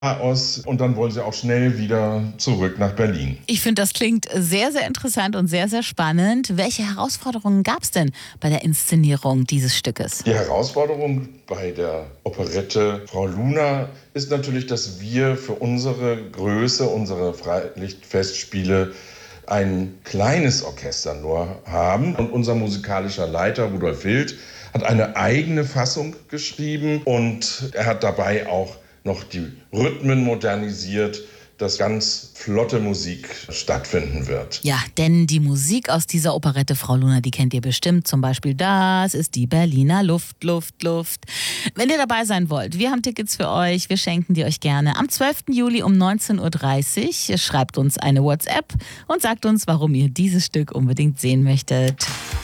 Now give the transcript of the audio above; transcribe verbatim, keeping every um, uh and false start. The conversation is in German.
aus und dann wollen sie auch schnell wieder zurück nach Berlin. Ich finde, das klingt sehr, sehr interessant und sehr, sehr spannend. Welche Herausforderungen gab es denn bei der Inszenierung dieses Stückes? Die Herausforderung bei der Operette Frau Luna ist natürlich, dass wir für unsere Größe, unsere Freilichtfestspiele ein kleines Orchester nur haben. Und unser musikalischer Leiter Rudolf Wild hat eine eigene Fassung geschrieben und er hat dabei auch noch die Rhythmen modernisiert, dass ganz flotte Musik stattfinden wird. Ja, denn die Musik aus dieser Operette Frau Luna, die kennt ihr bestimmt. Zum Beispiel Das ist die Berliner Luft, Luft, Luft. Wenn ihr dabei sein wollt, wir haben Tickets für euch. Wir schenken die euch gerne. Am zwölften Juli um neunzehn Uhr dreißig schreibt uns eine WhatsApp und sagt uns, warum ihr dieses Stück unbedingt sehen möchtet.